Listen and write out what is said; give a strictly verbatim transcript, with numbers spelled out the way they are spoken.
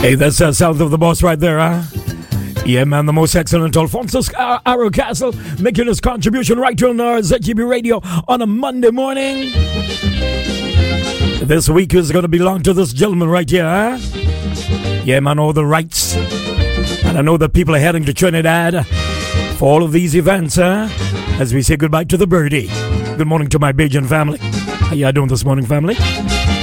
Hey, that's uh, South of the Boss right there, huh? Yeah, man, the most excellent Alfonso uh, Arrow Castle making his contribution right here on our Z G B Radio on a Monday morning. This week is going to belong to this gentleman right here, huh? Yeah, man, all the rights. And I know that people are heading to Trinidad for all of these events, huh? As we say goodbye to the birdie. Good morning to my Bajan family. How y'all doing this morning, family?